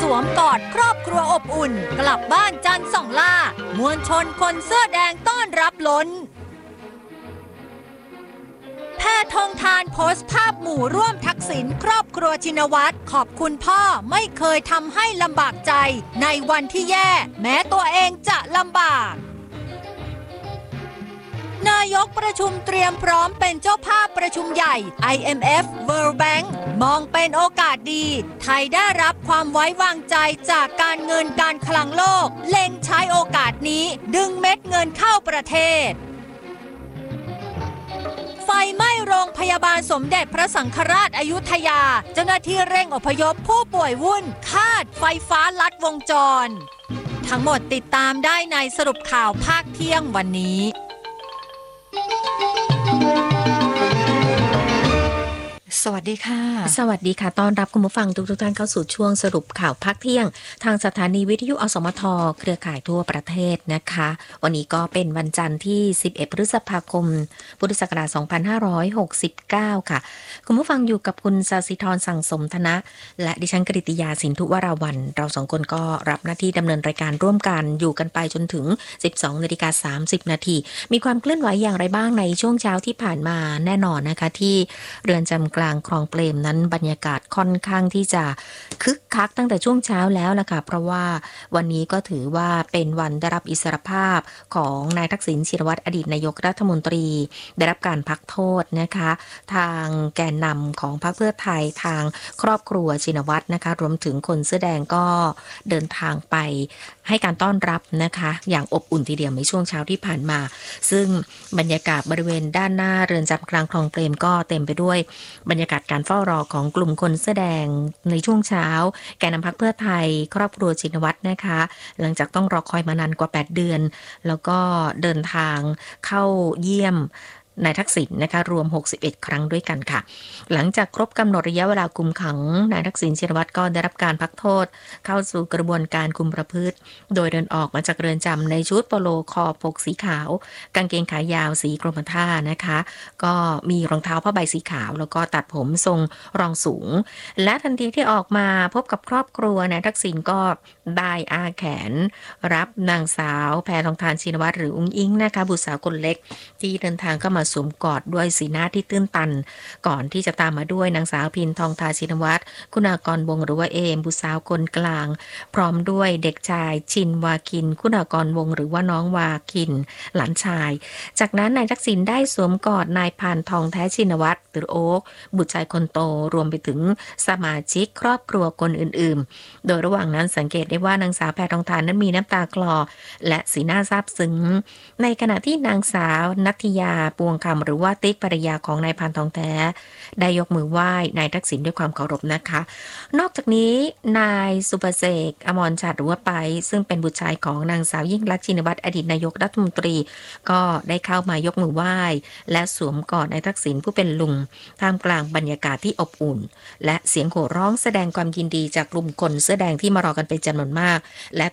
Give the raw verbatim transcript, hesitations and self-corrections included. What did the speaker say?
วมกอดครอบครัวอบอุ่นกลับบ้านจันทร์ส่องล่ามวลชนคนเสื้อแดงต้อนรับล้นแพทองธารโพสต์ภาพหมู่ร่วมทักษิณครอบครัวชินวัตรขอบคุณพ่อไม่เคยทำให้ลำบากใจในวันที่แย่แม้ตัวเองจะลำบากนายกประชุมเตรียมพร้อมเป็นเจ้าภาพประชุมใหญ่ ไอ เอ็ม เอฟ World Bank มองเป็นโอกาสดีไทยได้รับความไว้วางใจจากการเงินการคลังโลกเล็งใช้โอกาสนี้ดึงเม็ดเงินเข้าประเทศไฟไหม้โรงพยาบาลสมเด็จพระสังฆราชอยุธยาเจ้าหน้าที่เร่งอพยพผู้ป่วยวุ่นคาดไฟฟ้าลัดวงจรทั้งหมดติดตามได้ในสรุปข่าวภาคเที่ยงวันนี้สวัสดีค่ะสวัสดีค่ะต้อนรับคุณผู้ฟังทุกๆท่านเข้าสู่ช่วงสรุปข่าวภาคเที่ยงทางสถานีวิทยุอสมทเครือข่ายทั่วประเทศนะคะวันนี้ก็เป็นวันจันทร์ที่สิบเอ็ดพฤษภาคมพุทธศักราชสองพันห้าร้อยหกสิบเก้าค่ะคุณผู้ฟังอยู่กับคุณศศิธรสั่งสมธนะและดิฉันกฤติยาสินธุวราวันเราสองคนก็รับหน้าที่ดำเนินรายการร่วมกันอยู่กันไปจนถึง สิบสองนาฬิกาสามสิบนาทีมีความเคลื่อนไหวอย่างไรบ้างในช่วงเช้าที่ผ่านมาแน่นอนนะคะที่เรือนจำกลางคลองเปรมนั้นบรรยากาศค่อนข้างที่จะคึกคักตั้งแต่ช่วงเช้าแล้วล่ะค่ะเพราะว่าวันนี้ก็ถือว่าเป็นวันได้รับอิสรภาพของนายทักษิณชินวัตรอดีตนายกรัฐมนตรีได้รับการพักโทษนะคะทางแกนนำของพรรคเพื่อไทยทางครอบครัวชินวัตรนะคะรวมถึงคนเสื้อแดงก็เดินทางไปให้การต้อนรับนะคะอย่างอบอุ่นทีเดียวในช่วงเช้าที่ผ่านมาซึ่งบรรยากาศบริเวณด้านหน้าเรือนจำกลางคลองเปรมก็เต็มไปด้วยบรรยากาศการเฝ้ารอของกลุ่มคนเสื้อแดงในช่วงเช้าแกนนำพรรคเพื่อไทยครอบครัวชินวัตรนะคะหลังจากต้องรอคอยมานานกว่าแปดเดือนแล้วก็เดินทางเข้าเยี่ยมนายทักษิณนะคะรวมหกสิบเอ็ดครั้งด้วยกันค่ะหลังจากครบกำหนดระยะเวลาคุมขังนายทักษิณชินวัตรก็ได้รับการพักโทษเข้าสู่กระบวนการคุมประพฤติโดยเดินออกมาจากเรือนจำในชุดโปโลคอปกสีขาวกางเกงขายาวสีกรมท่านะคะก็มีรองเท้าผ้าใบสีขาวแล้วก็ตัดผมทรงรองสูงและทันทีที่ออกมาพบกับครอบครัวนายทักษิณก็ได้อาแขนรับนางสาวแพทองธารชินวัตรหรืออุ้งอิงนะคะบุตรสาวคนเล็กที่เดินทางเข้ามาสวมกอดด้วยสีหน้าที่ตื้นตันก่อนที่จะตามมาด้วยนางสาวพินทองธารชินวัตรคุณากรวงศ์หรือว่าเอมบุตรสาวคนกลางพร้อมด้วยเด็กชายชินวาคินคุณากรวงศ์หรือว่าน้องวาคินหลานชายจากนั้นนายทักษิณได้สวมกอดนายพานทองแท้ชินวัตรหรือโอ๊คบุตรชายคนโตรวมไปถึงสมาชิกครอบครัวคนอื่นๆโดยระหว่างนั้นสังเกตได้ว่านางสาวแพทองธารนั้นมีน้ำตาคลอและสีหน้าซาบซึ้งในขณะที่นางสาวนัทยาปวงคำหรือว่าติ๊กภรรยาของนายพานทองแท้ได้ยกมือไหว้นายทักษิณด้วยความเคารพนะคะนอกจากนี้นายสุภเสกอมรชาติหรือว่าไปซึ่งเป็นบุตรชายของนางสาวยิ่งลักษณ์ชินวัตรอดีตนายกรัฐมนตรีก็ได้เข้ามายกมือไหว้และสวมกอดนายทักษิณผู้เป็นลุงท่ามกลางบรรยากาศที่อบอุ่นและเสียงโห่ร้องแสดงความยินดีจากกลุ่มคนเสื้อแดงที่มารอกันเป็นจำนวนมากและ